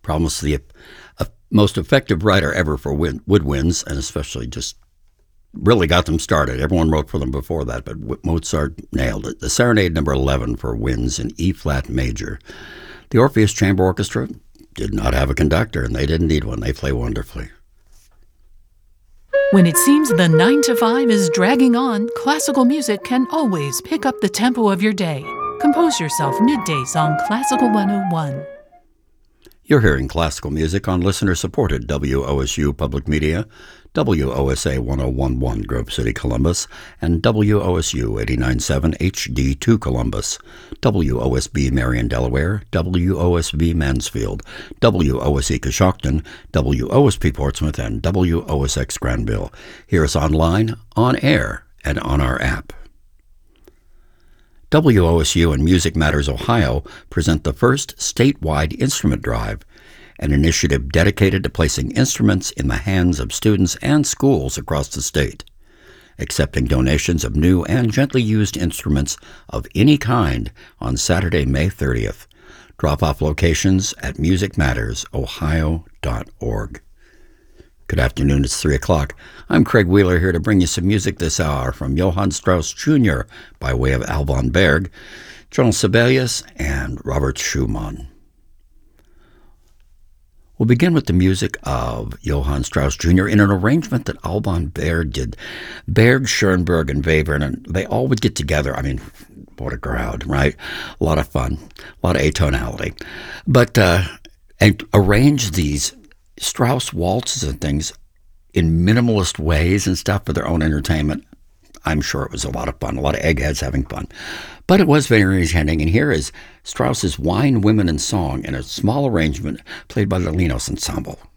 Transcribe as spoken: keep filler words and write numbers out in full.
Brahms is the uh, most effective writer ever for wind, woodwinds, and especially just really got them started. Everyone wrote for them before that, but Mozart nailed it. The Serenade number eleven for winds in E-flat major. The Orpheus Chamber Orchestra did not have a conductor, and they didn't need one. They play wonderfully. When it seems the nine to five is dragging on, classical music can always pick up the tempo of your day. Compose yourself middays on Classical one oh one. You're hearing classical music on listener-supported W O S U Public Media, W O S A ten eleven Grove City, Columbus, and W O S U eighty-nine point seven H D two Columbus, W O S B Marion, Delaware, W O S B Mansfield, W O S E Coshocton, W O S P Portsmouth, and W O S X Granville. Hear us online, on air, and on our app. W O S U and Music Matters Ohio present the first statewide instrument drive, an initiative dedicated to placing instruments in the hands of students and schools across the state, accepting donations of new and gently used instruments of any kind on Saturday, May thirtieth. Drop-off locations at music matters ohio dot org. Good afternoon, it's three o'clock. I'm Craig Wheeler here to bring you some music this hour from Johann Strauss Junior by way of Alban Berg, John Sibelius, and Robert Schumann. We'll begin with the music of Johann Strauss Junior in an arrangement that Alban Berg did. Berg, Schoenberg, and Webern, and they all would get together. I mean, what a crowd, right? A lot of fun, a lot of atonality. But uh, and arrange these Strauss waltzes and things in minimalist ways and stuff for their own entertainment. I'm sure it was a lot of fun, a lot of eggheads having fun. But it was very entertaining, and here is Strauss's Wine, Women, and Song in a small arrangement played by the Linos Ensemble.